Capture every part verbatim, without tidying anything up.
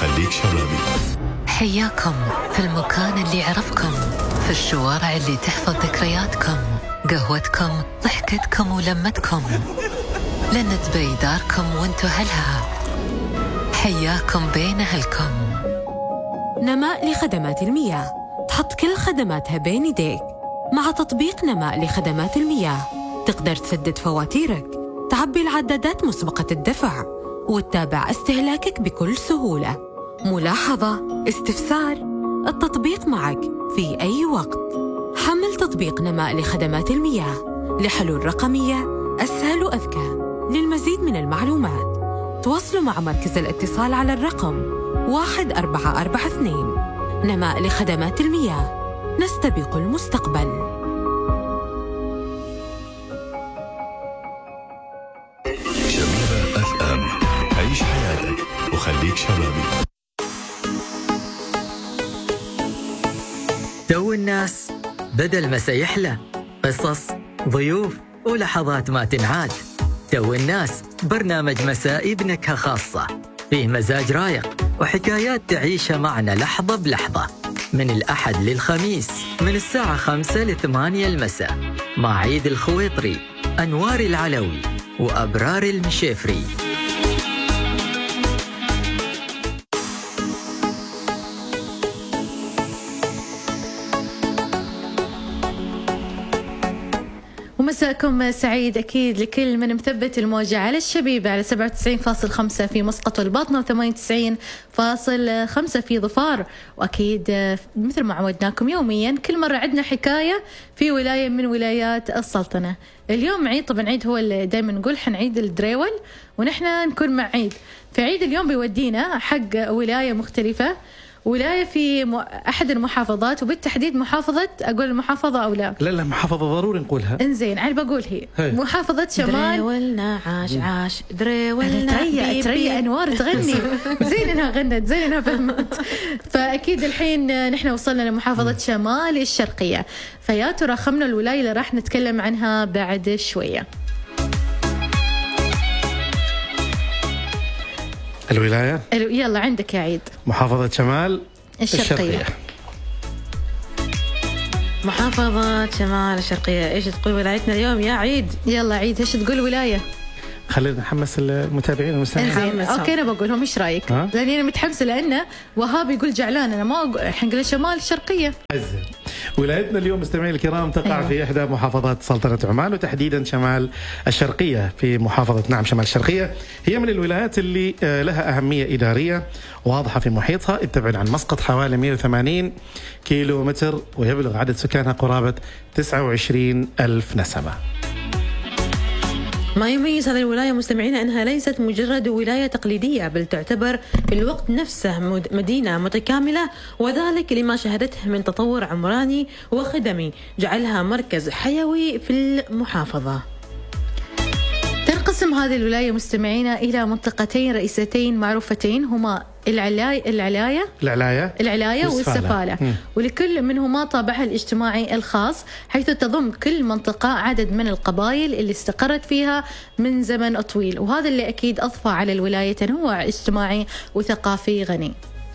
وخليك شبابي. حياكم في المكان اللي يعرفكم، في الشوارع اللي تحفظ ذكرياتكم، قهوتكم، ضحكتكم ولمتكم، لن تبي داركم وانتو أهلها. حياكم بين أهلكم. نماء لخدمات المياه، تحط كل خدماتها بين يديك. مع تطبيق نماء لخدمات المياه تقدر تسدد فواتيرك، تعبي العدادات مسبقة الدفع، وتتابع استهلاكك بكل سهولة. ملاحظة، استفسار، التطبيق معك في أي وقت. حمل تطبيق نماء لخدمات المياه لحلول رقمية أسهل وأذكى. للمزيد من المعلومات تواصلوا مع مركز الاتصال على الرقم واحد أربعة أربعة اثنين. نماء لخدمات المياه، نستبق المستقبل. شبيبة اف ام، عيش حياتك وخليك شبابي. تو الناس بدل ما سيحلى، قصص، ضيوف ولحظات ما تنعاد. تو الناس برنامج مسائي بنكهة خاصة، فيه مزاج رايق وحكايات تعيشها معنا لحظة بلحظة، من الأحد للخميس من الساعة خمسة لثمانية المساء، مع عيد الخويطري، أنوار العلوي وأبرار المشيفري. ومساءكم سعيد أكيد لكل من مثبت الموجة على الشبيبة على سبعة وتسعين فاصلة خمسة في مسقط والباطنة، وثمانية وتسعين فاصلة خمسة في ظفار. وأكيد مثل ما عودناكم يوميا كل مرة عندنا حكاية في ولاية من ولايات السلطنة. اليوم عيد، طبعا عيد هو اللي دايما نقول حنعيد الدريول ونحن نكون مع عيد. في عيد اليوم بيودينا حق ولاية مختلفة، ولاية في أحد المحافظات، وبالتحديد محافظة، أقول المحافظة أو لا؟ لا لا محافظة ضروري نقولها. إنزين، عاد بقول هي هي. محافظة شمال. دريولنا عاش عاش دريولنا تريا تريا أنوار تغني زين إنها غنت، زين إنها فهمت. فأكيد الحين نحن وصلنا لمحافظة شمال الشرقية، فيا ترى خمنا الولاية اللي راح نتكلم عنها بعد شوية. الولاية يلا عندك يا عيد. محافظة شمال الشرقية, الشرقية. محافظة شمال الشرقية. إيش تقول ولايتنا اليوم يا عيد؟ يلا عيد، إيش تقول ولاية؟ خلينا نحمس المتابعين والمستمعين. اوكي انا بقولهم، ايش رايك؟ لاني انا متحمسه، لانه وهاب يقول جعلان، انا ما حنقول شمال الشرقيه. زين. ولايتنا اليوم مستمعين الكرام تقع أيوة. في احدى محافظات سلطنه عمان، وتحديدا شمال الشرقيه في محافظه نعم شمال الشرقيه. هي من الولايات اللي لها اهميه اداريه واضحه في محيطها، تبعد عن مسقط حوالي مئة وثمانين كيلو متر، ويبلغ عدد سكانها قرابه تسعة وعشرين ألف نسمه. ما يميز هذه الولاية مستمعينا أنها ليست مجرد ولاية تقليدية، بل تعتبر في الوقت نفسه مدينة متكاملة، وذلك لما شهدته من تطور عمراني وخدمي جعلها مركز حيوي في المحافظة. تنقسم هذه الولاية مستمعينا إلى منطقتين رئيستين معروفتين، هما العلاية العلاية العلاية, العلاية والسفالة، ولكل منهما طابعها الاجتماعي الخاص، حيث تضم كل منطقة عدد من القبائل اللي استقرت فيها من زمن طويل، وهذا اللي أكيد أضفى على الولاية تنوع اجتماعي وثقافي غني.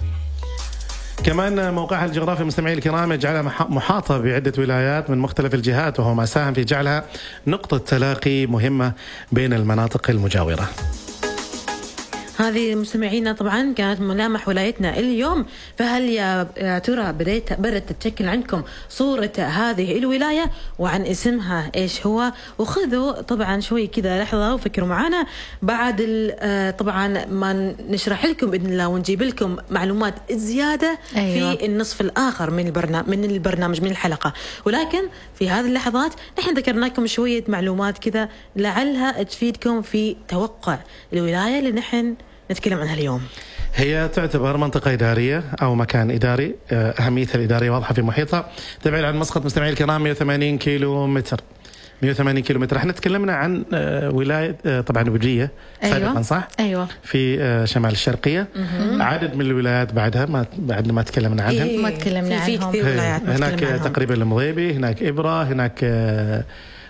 كمان موقعها الجغرافي مستمعي الكرام يجعلها محاطة بعدة ولايات من مختلف الجهات، وهو ما ساهم في جعلها نقطة تلاقي مهمة بين المناطق المجاورة. هذه مستمعينا طبعا كانت ملامح ولايتنا اليوم، فهل يا ترى بدأت بدأت تتشكل عندكم صورة هذه الولاية وعن اسمها ايش هو؟ وخذوا طبعا شوي كذا لحظة وفكروا معنا بعد طبعا ما نشرح لكم بإذن الله ونجيب لكم معلومات زيادة. أيوة. في النصف الآخر من البرنامج من البرنامج من الحلقة، ولكن في هذه اللحظات نحن ذكرنا لكم شوية معلومات كذا لعلها تفيدكم في توقع الولاية اللي نحن نتكلم عنها اليوم. هي تعتبر منطقة إدارية أو مكان إداري، أهميتها الإدارية واضحة في محيطها، تبعد عن مسقط مستمعي الكرام مئة وثمانين كيلو متر. مئة وثمانين كيلو متر. احنا تكلمنا عن ولاية طبعا وجية أيوة. سابقا صح؟ أيوة. في شمال الشرقية. م-م. عدد من الولايات بعدها ما بعدنا ما تكلمنا عنها. إيه ما تكلمنا عنهم. هناك تقريبا المضيبي، هناك إبرة، هناك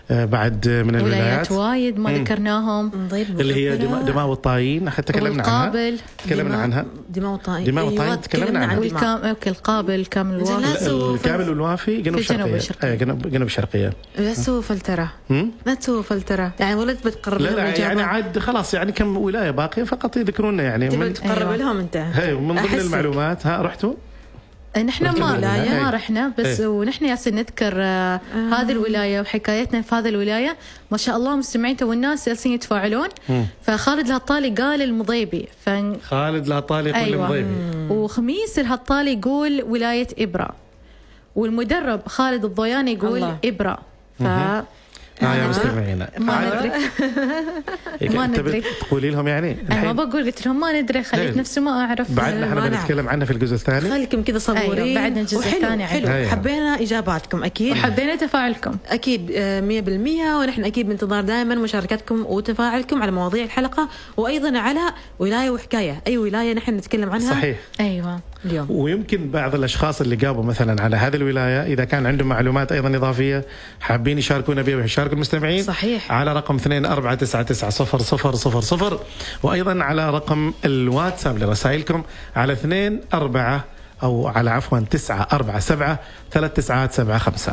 بعد من الولايات ولايات وايد ما ذكرناهم، اللي هي دماء, دماء والطايين حتى تكلمنا عنها تكلمنا عنها دماء والطايين دماء والطايين تكلمنا عنها والكامل القابل الكامل الوافي الكامل والوافي جنوب شرقية اي جنوب جنوب شرقية. لا تسوي فلترة لا تسوي فلترة يعني ولا تبي تقرب لا لا يعني عاد خلاص يعني كم ولاية باقية فقط يذكرونا يعني تبي تقرب أيوة. لهم انت هي من ضمن المعلومات. ها رحتوا نحن ما ما رحنا بس ايه. ونحن ياسين نذكر آه. هذه الولاية وحكايتنا في هذه الولاية ما شاء الله مستمعين والناس ياسين يتفاعلون. فخالد الهطالي قال المضيبي ف... خالد الهطالي يقول أيوة. المضيبي وخميس الهطالي يقول ولاية إبرة والمدرب خالد الضوياني يقول الله. إبرة ف اه يا مستمعين ما ندري ما ندري تقولي لهم يعني انا ما بقول قلت لهم ما ندري خليت نفسي ما اعرف بعدنا احنا بنتكلم عنها في الجزء الثاني خليكم كذا صبورين. أيوة بعدنا الجزء الثاني حلو, حلو. حبينا اجاباتكم اكيد وحبينا تفاعلكم اكيد مية بالمية ونحن اكيد بانتظار دائما مشاركتكم وتفاعلكم على مواضيع الحلقه وايضا على ولايه وحكايه اي ولايه نحن نتكلم عنها صحيح ايوه اليوم. ويمكن بعض الاشخاص اللي جابوا مثلا على هذه الولايه اذا كان عندهم معلومات ايضا اضافيه حابين يشاركونا بها ويشاركوا المستمعين صحيح على رقم اثنين أربعة تسعة تسعة صفر صفر صفر صفر وايضا على رقم الواتساب لرسائلكم على اثنين أربعة او على عفوا تسعة أربعة سبعة ثلاث تسعات سبعة خمسة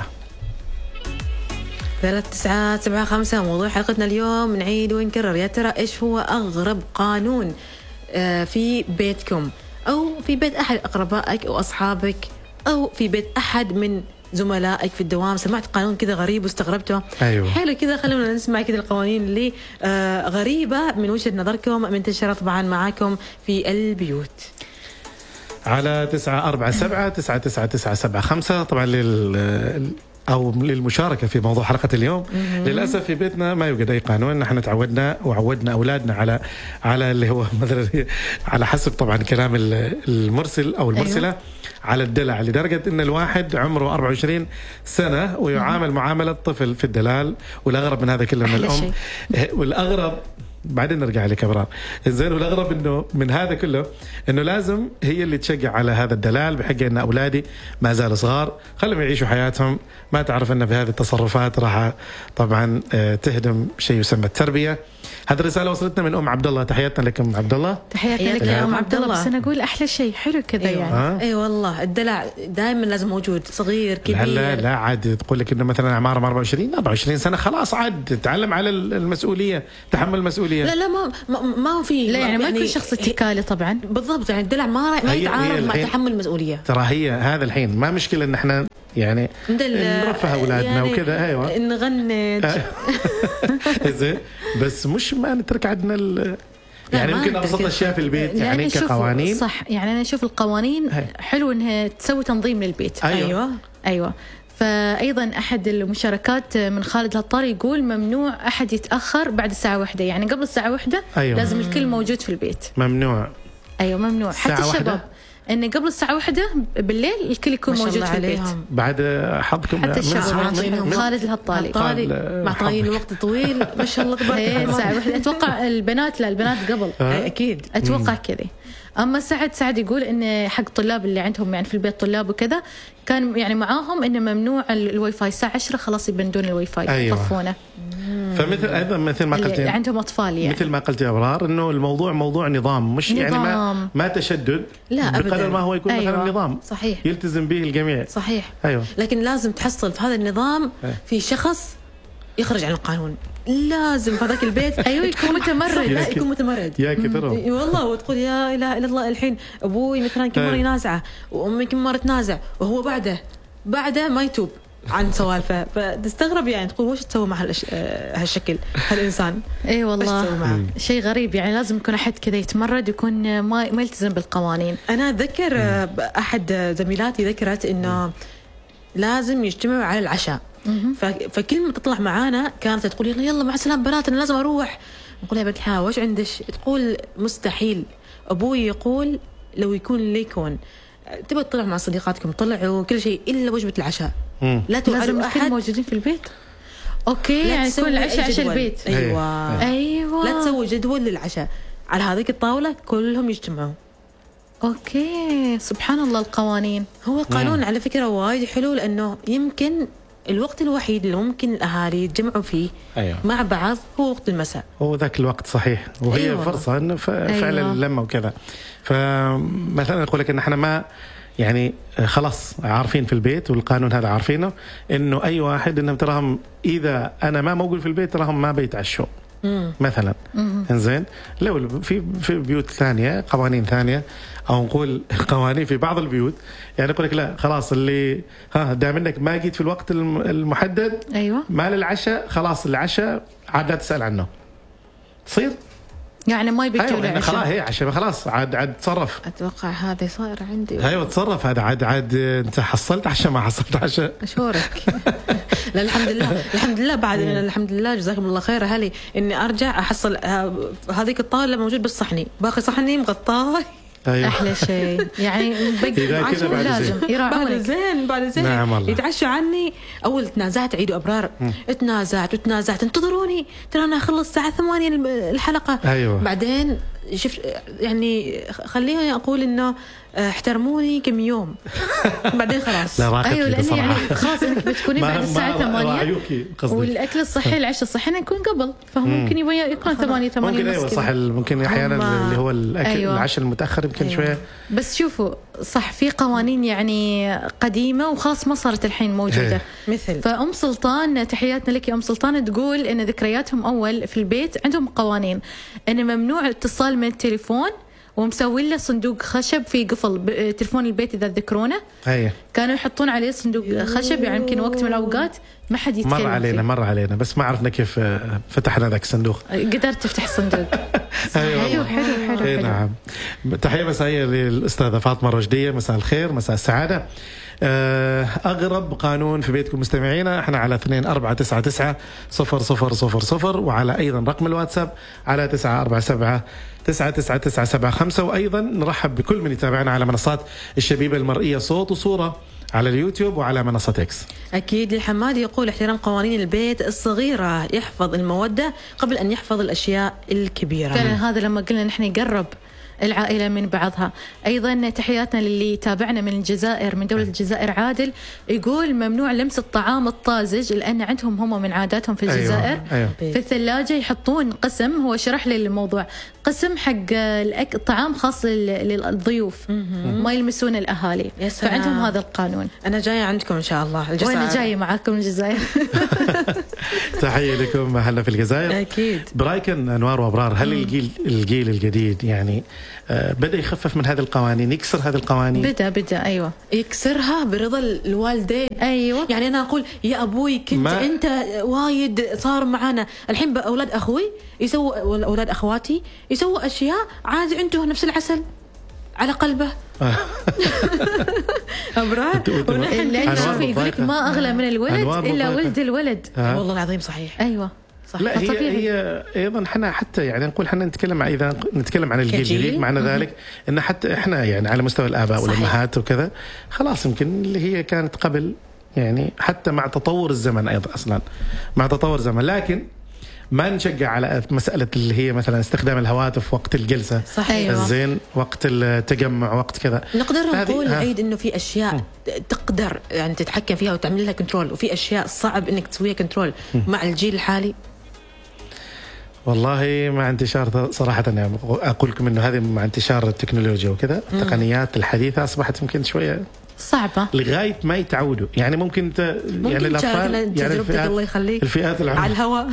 ثلاث تسعات سبعة خمسة. موضوع حلقتنا اليوم نعيد ونكرر يا ترى ايش هو اغرب قانون في بيتكم أو في بيت أحد أقربائك أو أصحابك أو في بيت أحد من زملائك في الدوام سمعت قانون كذا غريب واستغربته. أيوة. حلو كذا خلونا نسمع كذا القوانين اللي آه غريبة من وجهة نظركم منتشرة طبعا معاكم في البيوت على تسعة أربعة سبعة تسعة تسعة تسعة سبعة خمسة طبعا لل أو للمشاركة في موضوع حلقة اليوم. للأسف في بيتنا ما يوجد أي قانون. نحن تعودنا وعودنا أولادنا على على اللي هو مثلا على حسب طبعا كلام المرسل أو المرسلة أيوة. على الدلع لدرجة إن الواحد عمره أربعة وعشرين سنة ويعامل معاملة طفل في الدلال. والأغرب من هذا كله من الأم والأغرب بعدين نرجع لك أبرار الزين. والأغرب إنه من هذا كله إنه لازم هي اللي تشجع على هذا الدلال بحق إن أولادي ما زالوا صغار خلهم يعيشوا حياتهم ما تعرف إن في هذه التصرفات راح طبعا تهدم شيء يسمى التربية. هذه الرسالة وصلتنا من أم عبد الله. تحياتنا لكم عبد الله. تحياتنا لك يا أم عبد الله. بس أنا أقول أحلى شيء حلو كذا أيوة. يعني أي أيوة والله الدلع دائما لازم موجود صغير كبير. لا لا عاد تقول لك إنه مثلا أعمار أربعة وعشرين أربعة وعشرين سنة خلاص عاد تتعلم على المسؤولية تحمل المسؤولية. لا لا ما ما, ما في لا يعني ما يكون شخص اتكالي طبعا بالضبط يعني الدلع ما ما يتعارض مع تحمل المسؤولية. ترى هي هذا الحين ما مشكلة إن إحنا يعني نرفه أولادنا يعني وكذا أيوة نغني زين بس مش ما نترك عندنا ال... يعني ممكن أبسط الأشياء في البيت يعني, يعني كقوانين صح. يعني أنا أشوف القوانين هي. حلو إنها تسوي تنظيم للبيت. أيوة أيوة, أيوة. فأيضا أحد المشاركات من خالد الهطالي يقول ممنوع أحد يتأخر بعد الساعة واحدة يعني قبل الساعة واحدة أيوة. لازم الكل موجود في البيت. ممنوع أيوة ممنوع حتى الشباب إن قبل الساعة واحدة بالليل الكل يكون موجود في البيت. بعد حظكم حتى الشباب خالد الهطالي مع طايل وقت طويل ما شاء الله تبارك الله. الساعة واحدة أتوقع البنات لا البنات قبل أكيد أتوقع كذي. أما سعد سعد يقول إن حق طلاب اللي عندهم يعني في البيت طلاب وكذا كان يعني معاهم إنه ممنوع الواي فاي الساعة عشرة خلاص يبندون الواي فاي أيوة. يطفونه. فمثل أيضا مثل ما قلت عندهم أطفال يعني مثل ما قلت يا أبرار إنه الموضوع موضوع نظام مش نظام. يعني ما ما تشدد لا بقدر ما هو يكون أيوة. مثلا نظام صحيح يلتزم به الجميع صحيح أيوة. لكن لازم تحصل في هذا النظام في شخص يخرج عن القانون لازم في هذاك البيت ايوه يكون متمرد لا يكون متمرد يا كثر والله وتقول يا اله الا الله الحين ابوي مثلا كم مره ينازعه وامي كم مره تنازع وهو بعده بعده ما يتوب عن سوالفه فتستغرب يعني تقول وش تسوي مع هالشكل هالإنسان. اي والله شيء غريب يعني لازم يكون أحد كذا يتمرد يكون ما ما يلتزم بالقوانين. أنا أتذكر أحد زميلاتي ذكرت إنه لازم يجتمعوا على العشاء فكل ما تطلع معانا كانت تقول يلا يلا مع السلامة بنات أنا لازم أروح. نقول يا بنت الحلال وش عندك؟ تقول مستحيل أبوي يقول لو يكون ليكون تبغى تطلع مع صديقاتكم طلعوا كل شيء إلا وجبة العشاء. لا لازم أحد موجودين في البيت. أوكي يعني يكون العشاء عشاء البيت. أيوة أيوة لا تسوي جدول للعشاء على هذيك الطاولة كلهم يجتمعوا. أوكي سبحان الله القوانين. هو القانون مم. على فكرة وايد حلو لأنه يمكن الوقت الوحيد اللي ممكن الأهالي يتجمعوا فيه أيوة. مع بعض هو وقت المساء. هو ذاك الوقت صحيح، وهي أيوة. فرصة إنه فعلا أيوة. اللمة وكذا. فمثلا أقول لك إن إحنا ما يعني خلاص عارفين في البيت، والقانون هذا عارفينه، إنه أي واحد إنهم تراهم إذا أنا ما موجود في البيت تراهم ما بيتعشوا مثلا. إنزين لو في في بيوت ثانية قوانين ثانية، أو نقول قوانين في بعض البيوت يعني يقول لك لا خلاص اللي ها دام إنك ما جيت في الوقت المحدد أيوة. ما للعشاء، خلاص العشاء عاد لا تسأل عنه تصير يعني ما يبي أيوة العشاء. خلاص هي عشاء خلاص عاد عاد تصرف. أتوقع هذا صاير عندي. ايوه تصرف هذا عاد عاد انت حصلت عشاء ما حصلت عشاء. اشورك. لا الحمد لله الحمد لله بعد الحمد لله جزاكم الله خير اهلي اني ارجع احصل هذيك الطاوله موجود بس صحني، باقي صحني مغطاه. أيوة. احلى شيء يعني كذا بعد لازم يراعونك. بعد زين بعد زين نعم يتعشوا عني. اول تنازعت عيد ابرار، تنازعت وتنازعت انتظروني ترى انا اخلص الساعه ثمانية الحلقه. أيوة. بعدين شفت يعني خليني اقول انه احترموني كم يوم بعدين خلاص. لا راحت ايوه لانه يعني صراحة. خلاص انك بتكوني بعد الساعه ثمانية والاكل الصحي العشاء الصحي يكون قبل، فهو ممكن يبغى يكون ثمانية ثمانية ممكن. ايوه صح ممكن احيانا اللي هو الاكل أيوة. العشاء المتاخر يمكن أيوة. شويه. بس شوفوا صح في قوانين يعني قديمه وخلاص ما صارت الحين موجوده مثل فأم سلطان، تحياتنا لك يا أم سلطان، تقول إن ذكرياتهم أول في البيت عندهم قوانين إن ممنوع اتصال من التليفون، ومسوي له صندوق خشب في قفل تلفون البيت إذا تذكرونه. أيه. كانوا يحطون عليه صندوق خشب يعني يمكن وقت من الأوقات ما حد يتكلم مر علينا فيه. مر علينا بس ما عرفنا كيف فتحنا ذاك الصندوق. قدرت تفتح الصندوق. أيوة حلو حلو حلو, حلو. نعم. تحية مسائية للأستاذة فاطمة الرشدية، مساء الخير مساء السعادة. أغرب قانون في بيتكم مستمعينا احنا على اثنين أربعة تسعة تسعة صفر صفر صفر صفر، وعلى أيضا رقم الواتساب على تسعة أربعة سبعة تسعة تسعة تسعة سبعة خمسة. وأيضا نرحب بكل من يتابعنا على منصات الشبيبة المرئية صوت وصورة على اليوتيوب وعلى منصة إكس. أكيد. الحمادي يقول احترام قوانين البيت الصغيرة يحفظ المودة قبل أن يحفظ الأشياء الكبيرة. كان هذا لما قلنا نحن نقرب العائلة من بعضها. أيضا تحياتنا للي تابعنا من الجزائر، من دولة الجزائر عادل يقول ممنوع لمس الطعام الطازج لأن عندهم هم من عاداتهم في الجزائر. أيوة. أيوة. في الثلاجة يحطون قسم، هو شرح لي الموضوع، قسم حق الأك... الطعام خاص للضيوف ما يلمسون الأهالي. فعندهم هذا القانون. أنا جاية عندكم إن شاء الله الجزائر. وأنا جاية معاكم الجزائر. تحية لكم أهلنا في الجزائر. أكيد. برايكن أنوار وأبرار، هل الجيل الجيل الجديد يعني آه بدأ يخفف من هذه القوانين، يكسر هذه القوانين؟ بدأ بدأ أيوة يكسرها برضا الوالدين. أيوة يعني أنا أقول يا أبوي كنت ما... أنت وايد صار معنا، الحين أولاد أخوي يسووا أولاد أخواتي يسووا أشياء عادي عنده نفس العسل على قلبه. أبرار ونحن شوفي يقول لك ما أغلى من الولد إلا ولد الولد. والله العظيم صحيح. أيوة صح. لا هي هي ايضا احنا حتى يعني نقول احنا نتكلم اذا نتكلم عن الجيل الجديد معنى ذلك ان حتى احنا يعني على مستوى الاباء والامهات وكذا خلاص يمكن اللي هي كانت قبل يعني حتى مع تطور الزمن ايضا اصلا مع تطور الزمن، لكن ما نشجع على مسألة اللي هي مثلا استخدام الهواتف وقت الجلسة. صحيح. زين وقت التجمع وقت كذا. نقدر نقول عيد إنه في أشياء تقدر يعني تتحكم فيها وتعمل لها كنترول، وفي أشياء صعب إنك تسويها كنترول مع الجيل الحالي. والله مع انتشار صراحة يعني أقول لكم إنه هذه مع انتشار التكنولوجيا وكذا التقنيات الحديثة أصبحت يمكن شوية صعبة لغاية ما يتعودوا. يعني ممكن ت... يعني الأطفال يعني الفئات الله يخليك الفئات العمرية على الهواء.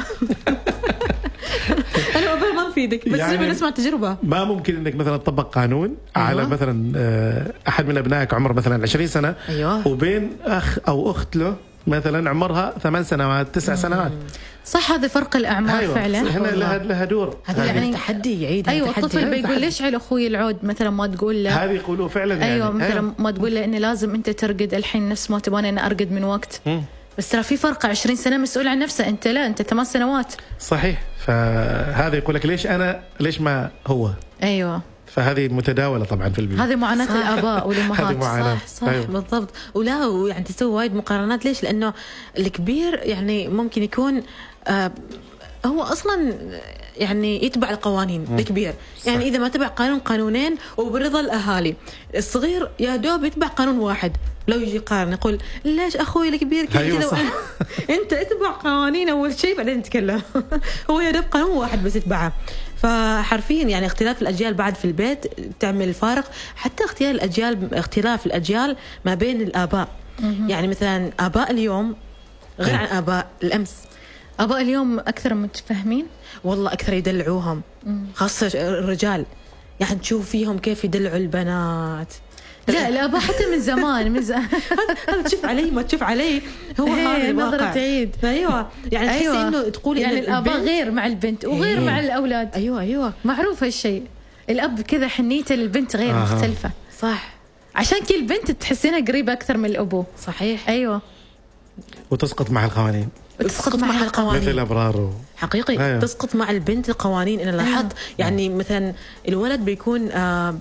أنا أبغى ما أفيدك بس يعني نسمع تجربة. ما ممكن إنك مثلا تطبق قانون أيوة. على مثلا أحد من أبنائك عمر مثلا عشرين سنة أيوة. وبين أخ أو أخت له مثلا عمرها ثمان سنوات تسع سنوات. صح هذا فرق الأعمار. أيوة. فعلا هنا لها لها دور. هذا يعني تحدي يعيد. أيوة الطفل بيقول ليش على أخوي العود مثلا ما تقول له. هذه يقولوا فعلا يعني. أيوة مثلا أيوة. ما تقول له إن لازم أنت ترقد الحين نفس ما تبغاني أنا أرقد من وقت. م. بس ترى في فرق عشرين سنة مسؤول عن نفسه، أنت لا أنت ثمان سنوات. صحيح. فهذا يقول لك ليش أنا ليش ما هو. أيوة. فهذه متداولة طبعا في البيوت. هذه معاناة الآباء والأمهات. صح صح أيوة. بالضبط. ولا يعني تسوي وايد مقارنات. ليش؟ لأنه الكبير يعني ممكن يكون آه هو أصلا يعني يتبع القوانين الكبير، يعني إذا ما تبع قانون قانونين وبرضا الأهالي، الصغير يا دوب يتبع قانون واحد. لو يجي قارن يقول ليش أخوي الكبير كذا أيوة كذا أنت اتبع قوانين أول شيء بعدين نتكلم. هو يا دوب قانون واحد بس يتبعه. فحرفيا يعني اختلاف الأجيال بعد في البيت تعمل فارق، حتى اختيار الأجيال، اختلاف الأجيال ما بين الآباء. يعني مثلا آباء اليوم غير عن آباء الأمس. آباء اليوم أكثر متفهمين، والله أكثر يدلعوهم، خاصة الرجال يعني تشوف فيهم كيف يدلعوا البنات. لا الآباء حتى من زمان من زمان هذا تشوف علي ما تشوف علي، هو هذا نظرة عيد. أيوة يعني تحسي أيوة. إنه تقولي يعني إن الآباء غير مع البنت وغير أيوة. مع الأولاد. أيوة أيوة معروف هالشيء. الأب كذا حنيته للبنت غير آه. مختلفة، صح، عشان كل البنت تحسينها قريبة أكثر من الأبو. صحيح. أيوة. وتسقط مع القوانين تسقط مع القوانين مثل الأبرار و... حقيقي. أيوة. تسقط مع البنت القوانين. أنا لاحظت يعني مثلا الولد بيكون آه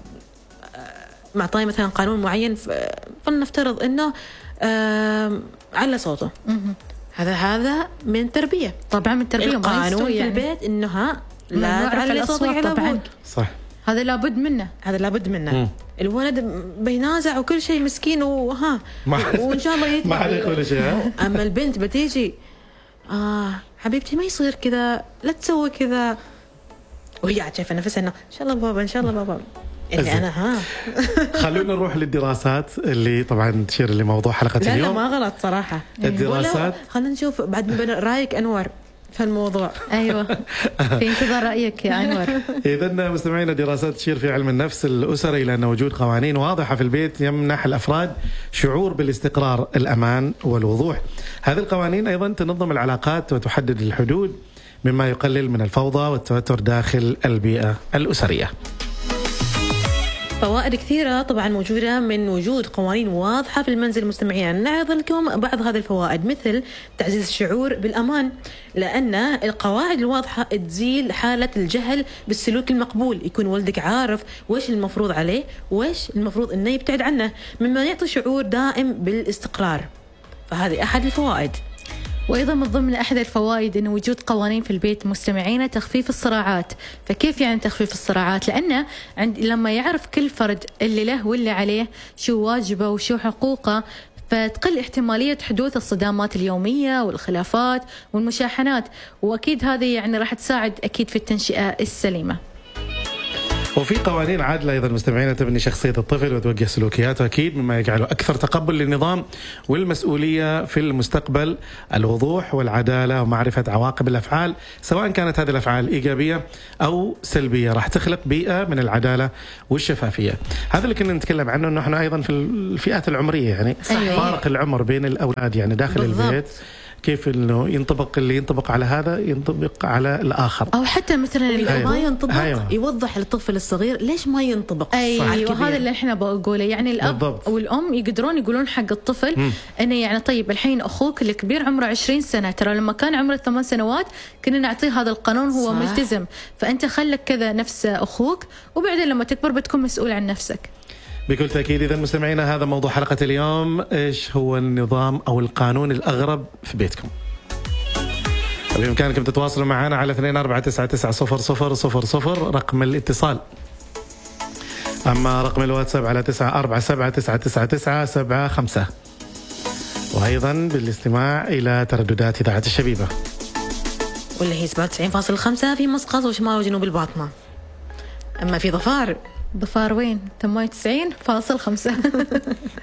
معطاي مثلا قانون معين، فلنفترض إنه آه على صوته، هذا هذا من التربية. طبعا من التربية. القانون في يعني. البيت إنها لا تعلي صوتك على أبوك. صح، هذا لابد منه، هذا لابد منه. مم. الولد بينازع وكل شيء مسكين وها وإن شاء الله يتبع. ما حد يقول شيء. أما البنت بتيجي آه حبيبتي ما يصير كذا، لا تسوي كذا، وهي عاد شايفة نفسها إنه إن شاء الله بابا إن شاء الله بابا. اللي أنا ها خلونا نروح للدراسات اللي طبعا تشير لموضوع حلقة لا اليوم. لا ما غلط صراحة. الدراسات خلينا نشوف بعد من رأيك أنور في الموضوع. أيوة. في انتظار رأيك يا أنور. إذن مستمعينا، دراسات تشير في علم النفس الأسري إلى أن وجود قوانين واضحة في البيت يمنح الأفراد شعور بالاستقرار، الأمان والوضوح. هذه القوانين أيضا تنظم العلاقات وتحدد الحدود، مما يقلل من الفوضى والتوتر داخل البيئة الأسرية. فوائد كثيرة طبعا موجودة من وجود قوانين واضحة في المنزل. مستمعين نعرض لكم بعض هذه الفوائد، مثل تعزيز الشعور بالأمان، لأن القواعد الواضحة تزيل حالة الجهل بالسلوك المقبول. يكون ولدك عارف وإيش المفروض عليه وإيش المفروض إنه يبتعد عنه، مما يعطي شعور دائم بالاستقرار. فهذه أحد الفوائد. وأيضا من ضمن أحد الفوائد أن وجود قوانين في البيت مستمعينا تخفيف الصراعات. فكيف يعني تخفيف الصراعات؟ لأنه عند لما يعرف كل فرد اللي له واللي عليه شو واجبه وشو حقوقه، فتقل احتمالية حدوث الصدامات اليومية والخلافات والمشاحنات، وأكيد هذه يعني راح تساعد أكيد في التنشئة السليمة. وفي قوانين عادلة أيضا مستمعين تبني شخصية الطفل وتوجه سلوكياته أكيد، مما يجعله أكثر تقبل للنظام والمسؤولية في المستقبل. الوضوح والعدالة ومعرفة عواقب الأفعال، سواء كانت هذه الأفعال إيجابية أو سلبية، راح تخلق بيئة من العدالة والشفافية. هذا اللي كنا نتكلم عنه، أنه إحنا أيضا في الفئات العمرية يعني صحيح. فارق العمر بين الأولاد يعني داخل بالضبط. البيت، كيف انه ينطبق اللي ينطبق على هذا ينطبق على الاخر، او حتى مثلا إذا أيوة. ما ينطبق أيوة. يوضح للطفل الصغير ليش ما ينطبق. ايوه هذا اللي احنا بقوله. يعني الاب بالضبط. والام يقدرون يقولون حق الطفل مم. انه يعني طيب الحين اخوك الكبير عمره عشرين سنه، ترى لما كان عمره ثمان سنوات كنا نعطيه هذا القانون، هو صح. ملتزم، فانت خلك كذا نفس اخوك، وبعدين لما تكبر بتكون مسؤول عن نفسك. بكل تأكيد. إذا مستمعينا هذا موضوع حلقة اليوم، إيش هو النظام أو القانون الأغرب في بيتكم؟ بإمكانكم تتواصلوا معنا على اثنين أربعة تسعة تسعة صفر صفر صفر صفر رقم الاتصال، أما رقم الواتساب على تسعة أربعة سبعة تسعة تسعة تسعة سبعة خمسة، وأيضا بالاستماع إلى ترددات إذاعة الشبيبة واللي هي سبعة وتسعين فاصلة خمسة في مسقط وشمال وجنوب الباطنة. أما في ظفار ظفار وين؟ ثمانية وتسعين فاصلة خمسة.